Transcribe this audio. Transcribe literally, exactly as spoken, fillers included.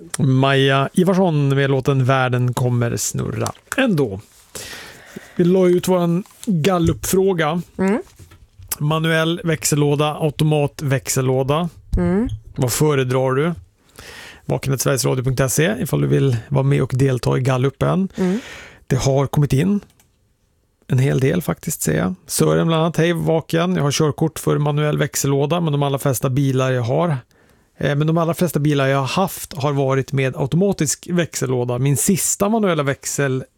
Maja Ivarsson med låten Världen kommer snurra ändå. Vi la ut vår gallupfråga. Mm. Manuell växellåda, automat växellåda. Mm. Vad föredrar du? vakenet sverigesradio punkt se ifall du vill vara med och delta i gallupen. Mm. Det har kommit in en hel del faktiskt, säger jag. Sören bland annat, hej Vaken, jag har körkort för manuell växellåda, men de allra flesta bilar jag har eh, men de allra flesta bilar jag har haft har varit med automatisk växellåda. Min sista manuella växel